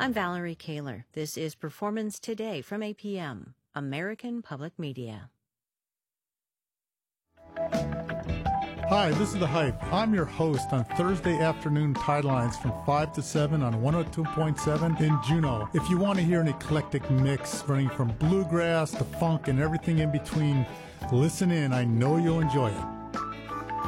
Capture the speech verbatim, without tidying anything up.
I'm Valerie Kaler. This is Performance Today from A P M, American Public Media. Hi, this is The Hype. I'm your host on Thursday afternoon Tidelines from five to seven on one oh two point seven in Juneau. If you want to hear an eclectic mix running from bluegrass to funk and everything in between, listen in. I know you'll enjoy it.